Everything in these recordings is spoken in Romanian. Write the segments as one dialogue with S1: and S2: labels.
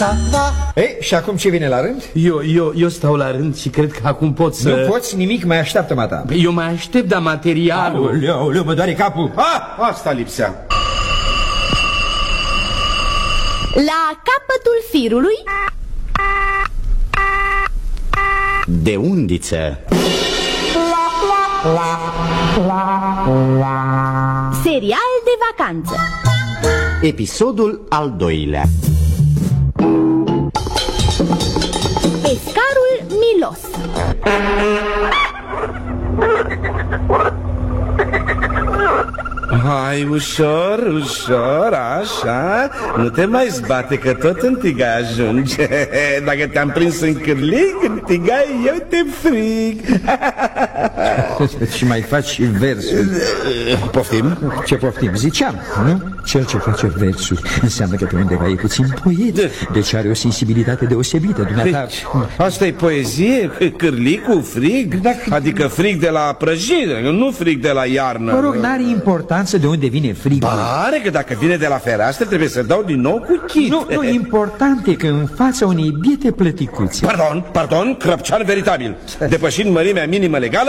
S1: Ei, și acum ce vine la rând?
S2: Eu stau la rând și cred că acum pot să...
S1: Nu poți nimic, mai așteaptă mata.
S2: Eu mai aștept, dar materialul...
S1: Aoleu, mă doare capul.
S3: Asta lipsea.
S4: La capătul firului,
S5: de undiță.
S4: serial de vacanță.
S5: Episodul al 2-lea.
S4: Pescarul milos.
S3: Hai, ușor, ușor, așa. Nu te mai zbate că tot în tigaie ajunge. Dacă te-am prins în cârlig, în tigaie eu te frig.
S1: Și mai faci și versuri.
S3: Poftim?
S1: Ce poftim? Ziceam, nu? Cel ce face versuri înseamnă că pe undeva e puțin poet. Deci are o sensibilitate deosebită. Dumneata...
S3: Asta e poezie? Cârlig cu frig? Adică frig de la prăjire, nu frig de la iarnă.
S1: Mă rog, n-are importanță de unde vine frigul.
S3: Pare că dacă vine de la fereastră trebuie să dau din nou cu chit.
S1: Nu, important e că în fața unei biete plăticuțe.
S3: Pardon, crăpcean veritabil. Depășind mărimea minimă legală,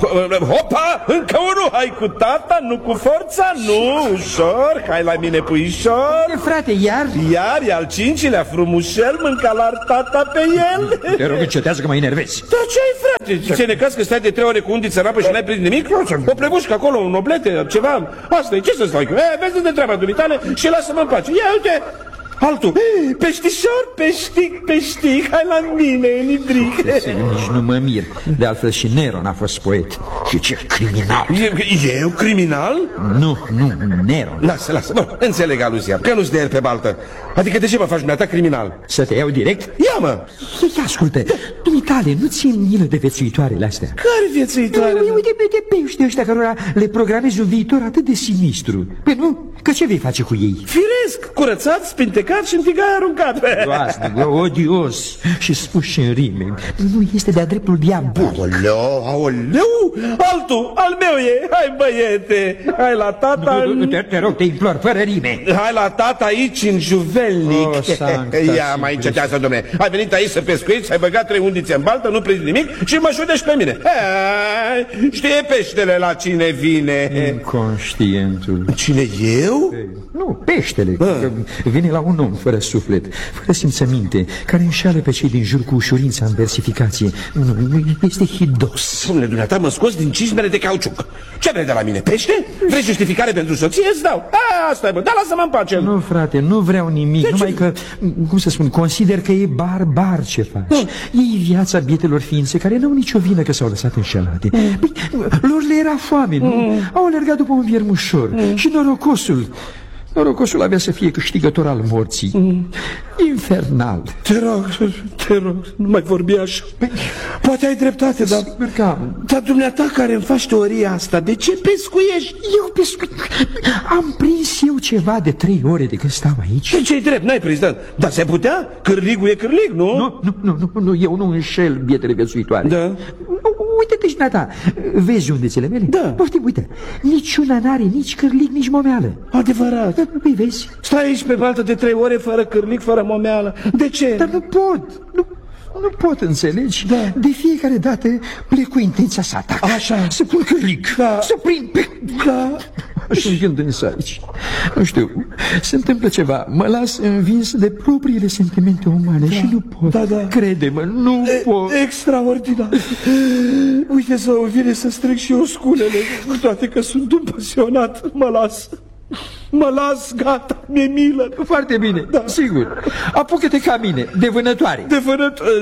S3: hopa, încă unul, hai cu tata, nu cu forța, nu, ușor, hai la mine puișor.
S1: Frate, iar
S3: e al cincilea, frumușel, mânca la tata pe el.
S1: Te rog, încetează că mă enervezi.
S3: Da, ce ai, frate? Ce necaz că stai de 3 ore cu undiță în apă și n-ai prins nimic? O plebușcă acolo, un oblete, ceva. Asta e, ce să stau? Vezi de treaba dumitale și lasă-mă în pace. Ia, uite, altul. Peștișor, peștic, hai la mine, în ibric.
S1: Nici nu mă mir. De altfel și Nero n-a fost poet. Și ce criminal.
S3: Eu criminal?
S1: Nu, Nero.
S3: Lasă, bă, înțeleg aluzia, că nu-ți de el pe baltă. Adică de ce mă faci dumneata criminal?
S1: Să te iau direct?
S3: Ia-mă!
S1: Ascultă, dumitale, nu țin milă de viețuitoarele astea.
S3: Care viețuitoare?
S1: Uite pești ăștia cărora le programezi un viitor atât de sinistru. Păi nu? Că ce vei face cu ei?
S3: Firesc, curățat, spintecat și în tigaie aruncat.
S1: Doasne, odios și spus și în rime. Nu este de-a dreptul diabol.
S3: Aoleu, altul, al meu e. Hai, băiete, hai la tata.
S1: Te rog, te implor, fără rime.
S3: Hai la tata aici, în Juvelnic. Ia, mai încetează, domne. Ai venit aici să pescuiți, ai băgat 3 undițe în baltă, nu prinzi nimic și mă șudești pe mine. Știe peștele la cine vine.
S1: Inconștientul.
S3: Cine, eu?
S1: Nu, peștele. Vine la un om fără suflet, fără simțăminte, care înșeală pe cei din jur cu ușurință în versificație. Nu, este hidos.
S3: Dom'le, dumneata, mă scos din cizmele de cauciuc. Ce vrei de la mine? Pește? Vrei justificare pentru soție? Îți dau. Asta e, bă, dar lasă-mă în pace.
S1: Nu, frate, nu vreau nimic. Numai că, cum să spun, consider că e barbar ce faci. Iei viața bietelor ființe care n-au nicio vină că s-au lăsat înșelate. Păi, lor le era foame, nu? Au alergat după un viermușor. Și norocosul avea să fie câștigător al morții. Infernal.
S3: Te rog, nu mai vorbi așa. Poate ai dreptate, dar... Dar dumneata care îmi faci teoria asta, de ce pescuiești?
S1: Eu pescuiesc. Am prins eu ceva de 3 ore de când stau aici.
S3: Ce-i drept, n-ai prins, dar se putea? Cârligul e cârlig, nu?
S1: Nu, eu nu înșel bietele viețuitoare.
S3: Da.
S1: Uite-te și ta. Vezi undețele mele?
S3: Da.
S1: Poftim, uite, niciuna n-are nici cârlig, nici momeală.
S3: Adevărat.
S1: Păi vezi?
S3: Stai aici pe baltă de 3 ore fără cârlig, fără momeală. De ce?
S1: Dar nu pot. Nu pot, înțelegi?
S3: Da.
S1: De fiecare dată plec cu intenția să atac.
S3: Așa.
S1: Să pun cârlig.
S3: Da.
S1: Să prind pe...
S3: Da.
S1: Ajungând însă aici, nu știu, se întâmplă ceva. Mă las învins de propriile sentimente umane. Și nu pot.
S3: Da.
S1: Crede-mă, nu pot.
S3: Extraordinar. Uite, să vine să strâng și eu sculele, cu toate că sunt un pasionat. Mă las, gata, mi-e milă.
S1: Foarte bine, da. Sigur. Apucă-te ca mine, de vânătoare.